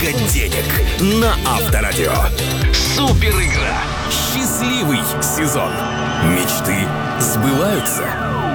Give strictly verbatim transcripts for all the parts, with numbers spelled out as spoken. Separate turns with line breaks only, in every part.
много денег на Авторадио. Супер игра. Счастливый сезон. Мечты сбываются.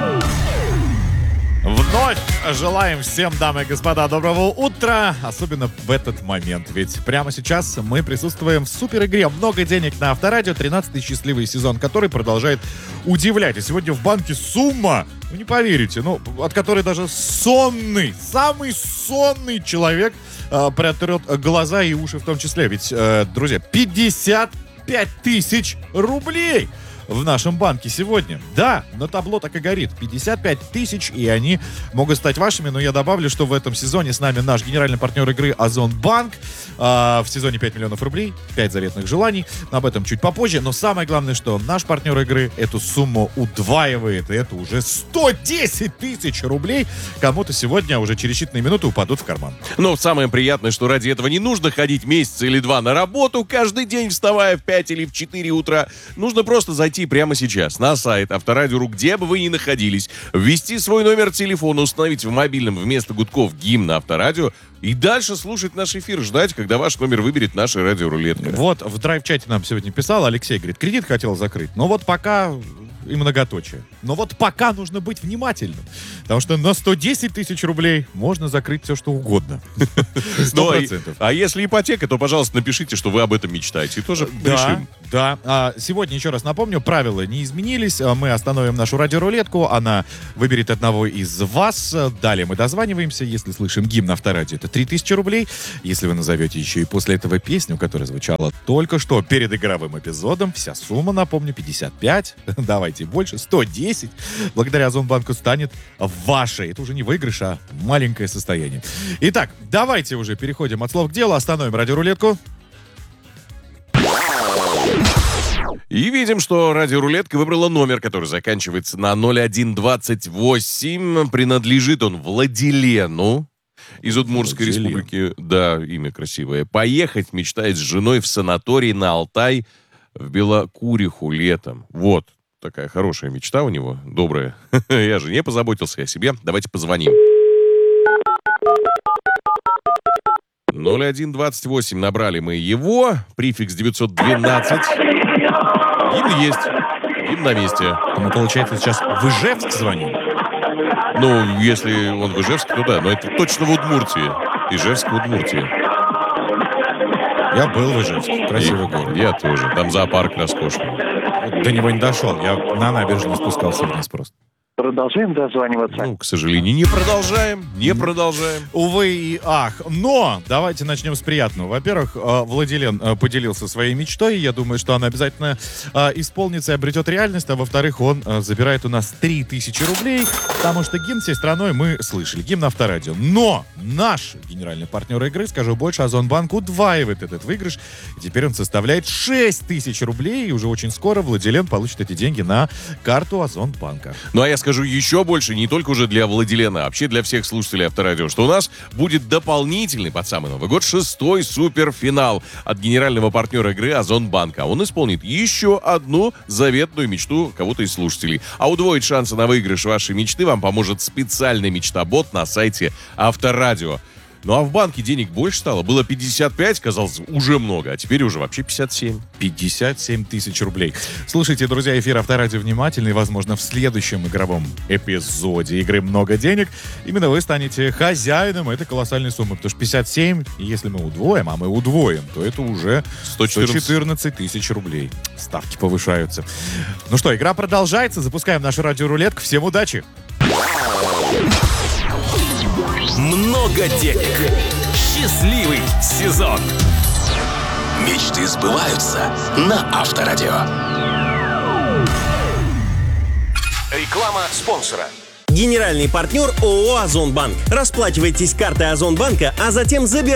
Вновь желаем всем, дамы и господа, доброго утра, особенно в этот момент, ведь прямо сейчас мы присутствуем в суперигре «Много денег» на Авторадио, тринадцатый счастливый сезон, который продолжает удивлять. И сегодня в банке сумма, ну не поверите, ну от которой даже сонный, самый сонный человек э, приотрет глаза и уши в том числе. Ведь, э, друзья, пятьдесят пять тысяч рублей в нашем банке сегодня. Да, на табло так и горит. пятьдесят пять тысяч, и они могут стать вашими. Но я добавлю, что в этом сезоне с нами наш генеральный партнер игры Озонбанк. А, в сезоне пять миллионов рублей, пять заветных желаний. Об этом чуть попозже. Но самое главное, что наш партнер игры эту сумму удваивает. И это уже сто десять тысяч рублей. Кому-то сегодня уже через считанные минуты упадут в карман.
Но самое приятное, что ради этого не нужно ходить месяц или два на работу, каждый день вставая в пять или в четыре утра. Нужно просто зайти прямо сейчас на сайт Авторадио.ру, где бы вы ни находились, ввести свой номер телефона, установить в мобильном вместо гудков гимн Авторадио и дальше слушать наш эфир, ждать, когда ваш номер выберет наша радиорулетка.
Вот в драйв-чате нам сегодня писал Алексей, говорит, кредит хотел закрыть, но вот пока и многоточие. Но вот пока нужно быть внимательным, потому что на сто десять тысяч рублей можно закрыть все, что угодно. Сто процентов.
А если ипотека, то, пожалуйста, напишите, что вы об этом мечтаете. И тоже решим.
Да, да. Сегодня, еще раз напомню, правила не изменились. Мы остановим нашу радиорулетку. Она выберет одного из вас. Далее мы дозваниваемся. Если слышим гимн Авторадио, это три тысячи рублей. Если вы назовете еще и после этого песню, которая звучала только что перед игровым эпизодом, вся сумма, напомню, пятьдесят пять. Давайте больше, сто десять. Благодаря Озонбанку станет вашей. Это уже не выигрыш, а маленькое состояние. Итак, давайте уже переходим от слов к делу. Остановим радиорулетку.
И видим, что радиорулетка выбрала номер, который заканчивается на ноль один двадцать восемь. Принадлежит он Владилену из Удмуртской
Владилен.
республики. Да, имя красивое. Поехать мечтает с женой в санаторий на Алтай в Белокуриху летом. Вот. Такая хорошая мечта у него, добрая. Я же не позаботился о себе. Давайте позвоним. ноль один двадцать восемь набрали мы его. Префикс девятьсот двенадцать. Гимн есть. Гимн на месте.
Мы, получается, сейчас в Ижевск звоним.
Ну, если он в Ижевске, то да. Но это точно в Удмуртии. Ижевск в Удмуртии.
Я был в Ижевске. Красивый город.
Я тоже. Там зоопарк роскошный.
До него не дошел. Я на набережную спускался вниз просто.
Продолжаем дозваниваться.
Ну, к сожалению, не продолжаем. Не продолжаем.
Увы и ах. Но давайте начнем с приятного. Во-первых, Владилен поделился своей мечтой. Я думаю, что она обязательно исполнится и обретет реальность. А во-вторых, он забирает у нас три тысячи рублей, потому что гимн всей страной мы слышали. Гимн Авторадио. Но наш генеральный партнер игры, скажу больше, Озонбанк удваивает этот выигрыш. И теперь он составляет шесть тысяч рублей. И уже очень скоро Владилен получит эти деньги на карту Озонбанка.
Ну, а я скажу еще больше, не только уже для Владилена, а вообще для всех слушателей Авторадио, что у нас будет дополнительный под самый Новый год шестой суперфинал от генерального партнера игры Озонбанка. Он исполнит еще одну заветную мечту кого-то из слушателей. А удвоить шансы на выигрыш вашей мечты вам поможет специальный мечтобот на сайте Авторадио. Ну а в банке денег больше стало. Было пятьдесят пять, казалось, уже много, а теперь уже вообще пятьдесят семь.
пятьдесят семь тысяч рублей. Слушайте, друзья, эфир Авторадио внимательно, и, возможно, в следующем игровом эпизоде игры «Много денег» именно вы станете хозяином этой колоссальной суммы. Потому что пятьдесят семь, если мы удвоим, а мы удвоим, то это уже сто четырнадцать тысяч рублей. Ставки повышаются. Ну что, игра продолжается. Запускаем нашу радиорулетку. Всем удачи!
Много денег. Счастливый сезон. Мечты сбываются на Авторадио. Реклама спонсора.
Генеральный партнер ООО «Озонбанк». Расплачивайтесь картой Озонбанка, а затем забирайте